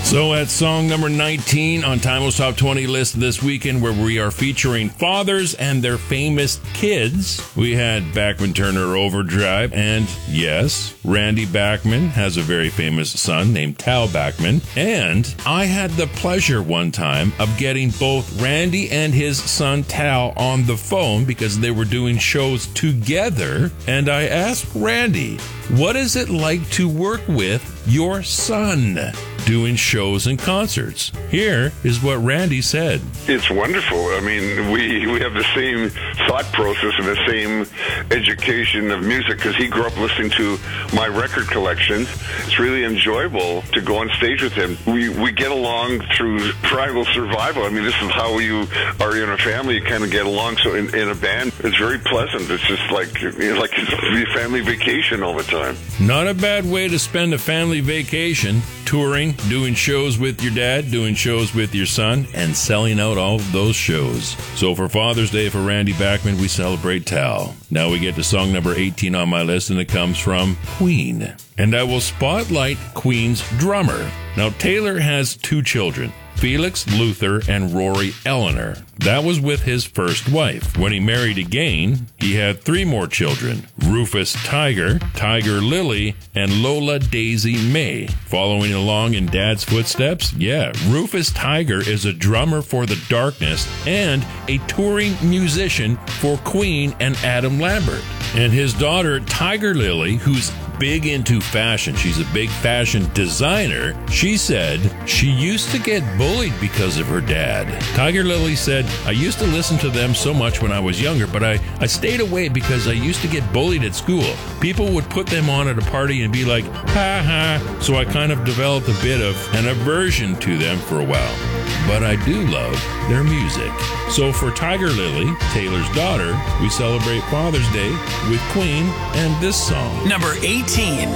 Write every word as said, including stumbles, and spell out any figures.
So at song number nineteen on Timeless Top twenty list this weekend, where we are featuring fathers and their famous kids, we had Bachman Turner Overdrive, and yes, Randy Bachman has a very famous son named Tal Bachman, and I had the pleasure one time of getting both Randy and his son Tal on the phone because they were doing shows together, and I asked Randy, what is it like to work with your son doing shows and concerts? Here is what Randy said. It's wonderful. I mean, we, we have the same thought process and the same education of music because he grew up listening to my record collections. It's really enjoyable to go on stage with him. We we get along through primal survival. I mean, this is how you are in a family. You kind of get along. So in, in a band, it's very pleasant. It's just like, you know, like it's a family vacation all the time. Not a bad way to spend a family vacation, touring, doing shows with your dad, doing shows with your son, and selling out all of those shows. So for Father's Day for Randy Bachman, we celebrate Tal. Now we get to song number eighteen on my list, and it comes from Queen. And I will spotlight Queen's drummer. Now Taylor has two children, Felix Luther and Rory Eleanor. That was with his first wife. When he married again, he had three more children, Rufus Tiger, Tiger Lily, and Lola Daisy May. Following along in Dad's footsteps, yeah, Rufus Tiger is a drummer for The Darkness and a touring musician for Queen and Adam Lambert. And his daughter, Tiger Lily, who's big into fashion, she's a big fashion designer, she said she used to get bullied because of her dad. Tiger Lily said, I used to listen to them so much when I was younger, but I, I stayed away because I used to get bullied at school. People would put them on at a party and be like, ha ha, so I kind of developed a bit of an aversion to them for a while. But I do love their music. So for Tiger Lily, Taylor's daughter, we celebrate Father's Day with Queen and this song. Number eighteen.